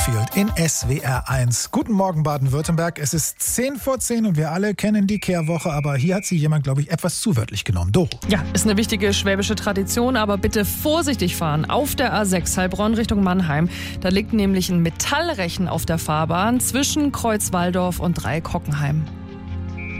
In SWR 1. Guten Morgen Baden-Württemberg. Es ist 10 vor 10 und wir alle kennen die Kehrwoche, aber hier hat sie jemand, glaube ich, etwas zu wörtlich genommen. Doro. Ja, ist eine wichtige schwäbische Tradition, aber bitte vorsichtig fahren. Auf der A6 Heilbronn Richtung Mannheim. Da liegt nämlich ein Metallrechen auf der Fahrbahn zwischen Kreuzwaldorf und Dreieck-Hockenheim.